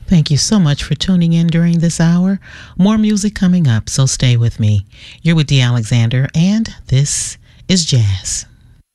Thank you so much for tuning in during this hour. More music coming up, so stay with me. You're with Dee Alexander, and this is Jazz.